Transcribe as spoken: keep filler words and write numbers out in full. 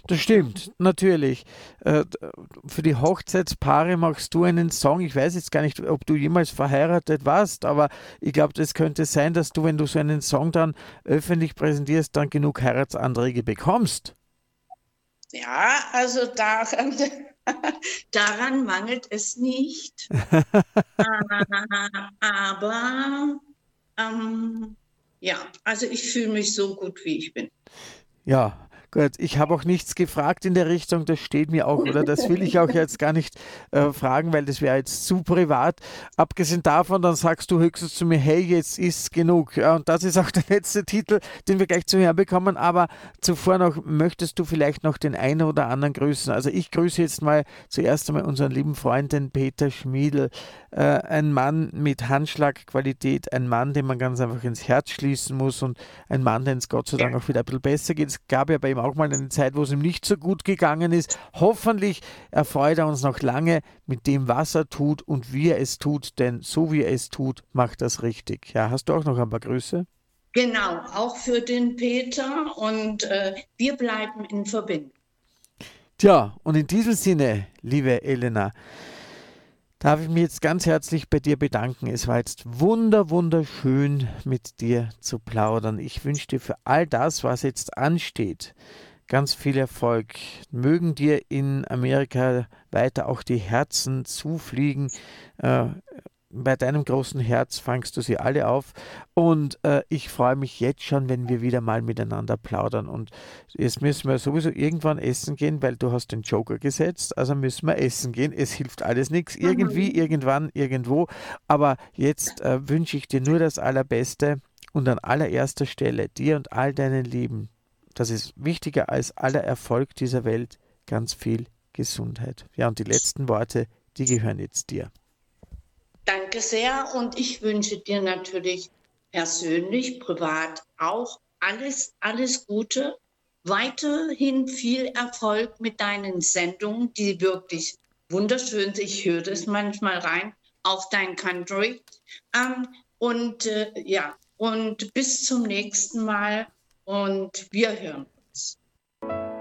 Das stimmt, natürlich. Äh, Für die Hochzeitspaare machst du einen Song. Ich weiß jetzt gar nicht, ob du jemals verheiratet warst, aber ich glaube, das könnte sein, dass du, wenn du so einen Song dann öffentlich präsentierst, dann genug Heiratsanträge bekommst. Ja, also daran, daran mangelt es nicht. Aber ähm, ja, also ich fühle mich so gut, wie ich bin. Ja, gut. Ich habe auch nichts gefragt in der Richtung, das steht mir auch, oder das will ich auch jetzt gar nicht äh, fragen, weil das wäre jetzt zu privat. Abgesehen davon, dann sagst du höchstens zu mir, hey, jetzt ist genug. Ja, und das ist auch der letzte Titel, den wir gleich zu hören bekommen. Aber zuvor noch, möchtest du vielleicht noch den einen oder anderen grüßen? Also ich grüße jetzt mal zuerst einmal unseren lieben Freund, den Peter Schmiedl. Äh, ein Mann mit Handschlagqualität, ein Mann, den man ganz einfach ins Herz schließen muss und ein Mann, den es Gott sei Ja, Dank auch wieder ein bisschen besser geht. Es gab ja bei ihm auch mal eine Zeit, wo es ihm nicht so gut gegangen ist. Hoffentlich erfreut er uns noch lange mit dem, was er tut und wie er es tut, denn so wie er es tut, macht er es richtig. Ja, hast du auch noch ein paar Grüße? genau, auch für den Peter und äh, wir bleiben in Verbindung. Tja, und in diesem Sinne, liebe Elena, darf ich mich jetzt ganz herzlich bei dir bedanken. Es war jetzt wunder, wunderschön mit dir zu plaudern. Ich wünsche dir für all das, was jetzt ansteht, ganz viel Erfolg. Mögen dir in Amerika weiter auch die Herzen zufliegen. Äh, Bei deinem großen Herz fangst du sie alle auf. Und äh, ich freue mich jetzt schon, wenn wir wieder mal miteinander plaudern. Und jetzt müssen wir sowieso irgendwann essen gehen, weil du hast den Joker gesetzt. Also müssen wir essen gehen. Es hilft alles nichts. Irgendwie, Mhm. irgendwann, irgendwo. Aber jetzt äh, wünsche ich dir nur das Allerbeste. Und an allererster Stelle dir und all deinen Lieben, das ist wichtiger als aller Erfolg dieser Welt, ganz viel Gesundheit. Ja, und die letzten Worte, die gehören jetzt dir. Danke sehr und ich wünsche dir natürlich persönlich, privat auch alles, alles Gute. Weiterhin viel Erfolg mit deinen Sendungen, die wirklich wunderschön sind. Ich höre das manchmal rein, auch dein Country. Ähm, und äh, ja, und bis zum nächsten Mal und wir hören uns.